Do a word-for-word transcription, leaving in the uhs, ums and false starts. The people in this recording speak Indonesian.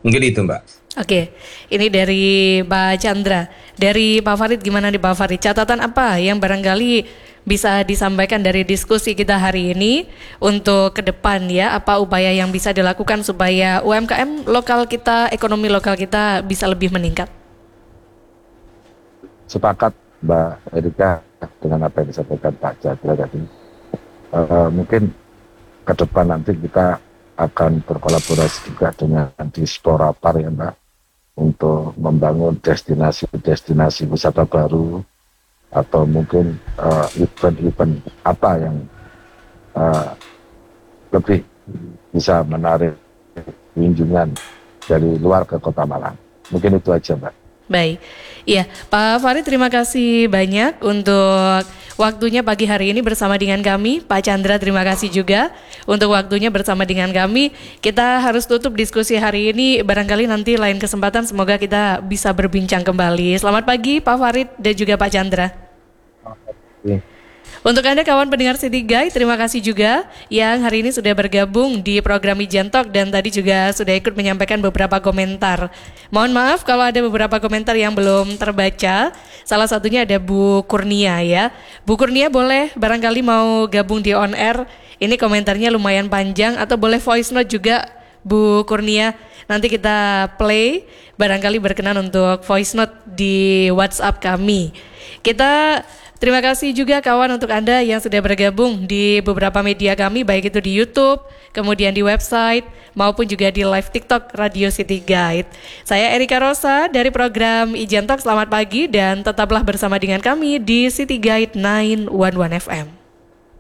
Mungkin itu Mbak. Oke, ini dari Pak Chandra. Dari Pak Farid, gimana nih Pak Farid? Catatan apa yang barangkali bisa disampaikan dari diskusi kita hari ini untuk ke depan ya? Apa upaya yang bisa dilakukan supaya U M K M lokal kita, ekonomi lokal kita bisa lebih meningkat? Sepakat Mbak Erika dengan apa yang disampaikan Pak Chandra tadi. Uh, mungkin ke depan nanti kita akan berkolaborasi juga dengan Dispora Par ya Mbak, untuk membangun destinasi-destinasi wisata baru atau mungkin uh, event-event apa yang uh, lebih bisa menarik kunjungan dari luar ke Kota Malang. Mungkin itu aja Mbak. Baik, iya Pak Farid, terima kasih banyak untuk waktunya pagi hari ini bersama dengan kami. Pak Chandra, terima kasih juga untuk waktunya bersama dengan kami. Kita harus tutup diskusi hari ini, barangkali nanti lain kesempatan semoga kita bisa berbincang kembali. Selamat pagi Pak Farid dan juga Pak Chandra. Untuk Anda kawan pendengar City Guide, terima kasih juga yang hari ini sudah bergabung di program Ijen Talk dan tadi juga sudah ikut menyampaikan beberapa komentar. Mohon maaf kalau ada beberapa komentar yang belum terbaca. Salah satunya ada Bu Kurnia ya. Bu Kurnia boleh barangkali mau gabung di on air. Ini komentarnya lumayan panjang, atau boleh voice note juga Bu Kurnia. Nanti kita play, barangkali berkenan untuk voice note di WhatsApp kami. Kita terima kasih juga kawan untuk Anda yang sudah bergabung di beberapa media kami, baik itu di YouTube, kemudian di website, maupun juga di live TikTok Radio City Guide. Saya Erika Rosa dari program Ijen Talk, selamat pagi dan tetaplah bersama dengan kami di City Guide sembilan satu satu F M.